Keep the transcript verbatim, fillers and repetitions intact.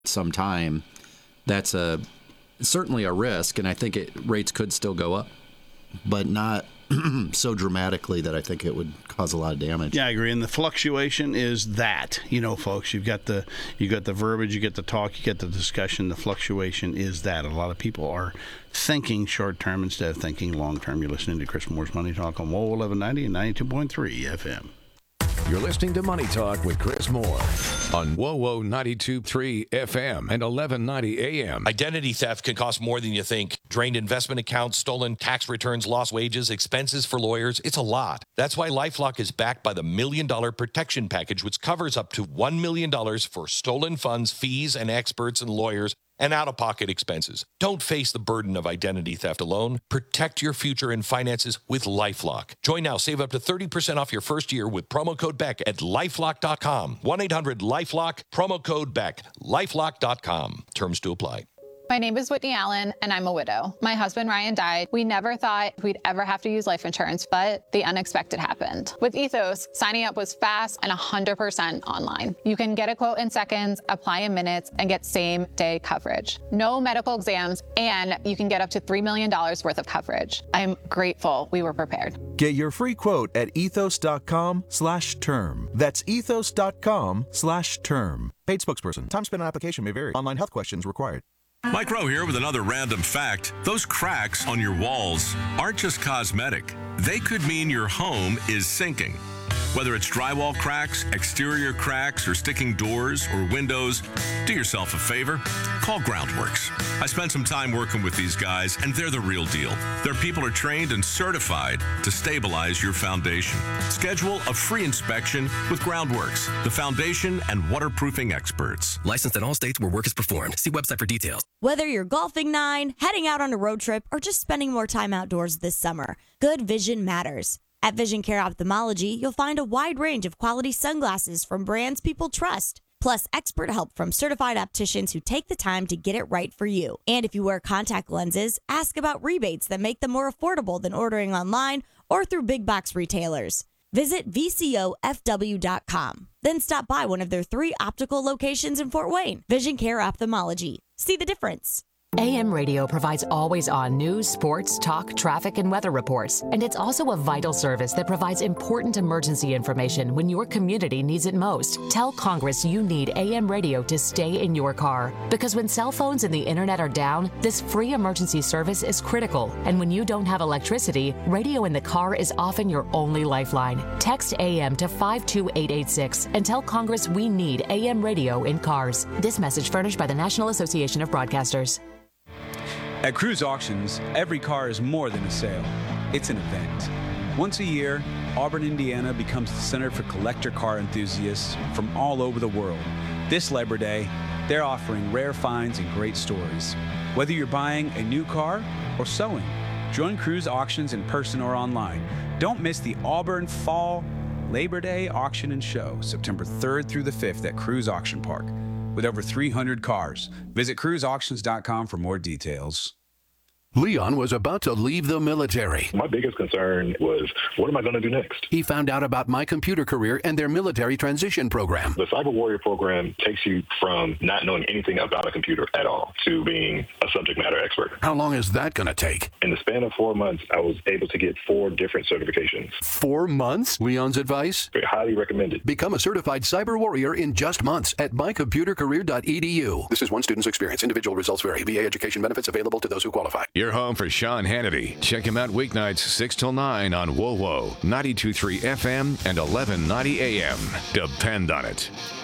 some time, that's a certainly a risk, and I think it, rates could still go up, but not so dramatically that I think it would cause a lot of damage. Yeah, I agree. And the fluctuation is that, you know, folks, you've got the you got the verbiage, you get the talk, you get the discussion. The fluctuation is that. A lot of people are thinking short term instead of thinking long term. You're listening to Chris Moore's Money Talk on W O W eleven ninety and ninety-two point three F M. You're listening to Money Talk with Chris Moore on W O W ninety-two point three F M and eleven ninety A M. Identity theft can cost more than you think. Drained investment accounts, stolen tax returns, lost wages, expenses for lawyers. It's a lot. That's why LifeLock is backed by the Million Dollar Protection Package, which covers up to one million dollars for stolen funds, fees, and experts and lawyers, and out-of-pocket expenses. Don't face the burden of identity theft alone. Protect your future and finances with LifeLock. Join now. Save up to thirty percent off your first year with promo code Beck at lifelock dot com. one eight hundred lifelock, promo code Beck, lifelock dot com. Terms to apply. My name is Whitney Allen, and I'm a widow. My husband, Ryan, died. We never thought we'd ever have to use life insurance, but the unexpected happened. With Ethos, signing up was fast and one hundred percent online. You can get a quote in seconds, apply in minutes, and get same-day coverage. No medical exams, and you can get up to three million dollars worth of coverage. I'm grateful we were prepared. Get your free quote at ethos.com slash term. That's ethos.com slash term. Paid spokesperson. Time spent on application may vary. Online health questions required. Mike Rowe here with another random fact. Those cracks on your walls aren't just cosmetic. They could mean your home is sinking. Whether it's drywall cracks, exterior cracks, or sticking doors or windows, do yourself a favor. Call Groundworks. I spent some time working with these guys, and they're the real deal. Their people are trained and certified to stabilize your foundation. Schedule a free inspection with Groundworks, the foundation and waterproofing experts. Licensed in all states where work is performed. See website for details. Whether you're golfing nine, heading out on a road trip, or just spending more time outdoors this summer, good vision matters. At Vision Care Ophthalmology, you'll find a wide range of quality sunglasses from brands people trust, plus expert help from certified opticians who take the time to get it right for you. And if you wear contact lenses, ask about rebates that make them more affordable than ordering online or through big box retailers. Visit V C O F W dot com. Then stop by one of their three optical locations in Fort Wayne. Vision Care Ophthalmology. See the difference. A M Radio provides always-on news, sports, talk, traffic, and weather reports. And it's also a vital service that provides important emergency information when your community needs it most. Tell Congress you need A M Radio to stay in your car. Because when cell phones and the internet are down, this free emergency service is critical. And when you don't have electricity, radio in the car is often your only lifeline. Text A M to five two eight eight six and tell Congress we need A M Radio in cars. This message furnished by the National Association of Broadcasters. At Cruise Auctions, every car is more than a sale. It's an event. Once a year, Auburn, Indiana becomes the center for collector car enthusiasts from all over the world. This Labor Day, they're offering rare finds and great stories. Whether you're buying a new car or sewing, join Cruise Auctions in person or online. Don't miss the Auburn Fall Labor Day Auction and Show, September third through the fifth at Cruise Auction Park. With over three hundred cars. Visit cruise auctions dot com for more details. Leon was about to leave the military. My biggest concern was, what am I going to do next? He found out about My Computer Career and their military transition program. The Cyber Warrior program takes you from not knowing anything about a computer at all to being a subject matter expert. How long is that going to take? In the span of four months, I was able to get four different certifications. Four months? Leon's advice? Highly recommended. Become a certified cyber warrior in just months at my computer career dot e d u. This is one student's experience. Individual results vary. V A education benefits available to those who qualify. You're home for Sean Hannity. Check him out weeknights six till nine on W O W ninety-two point three F M and eleven ninety A M. Depend on it.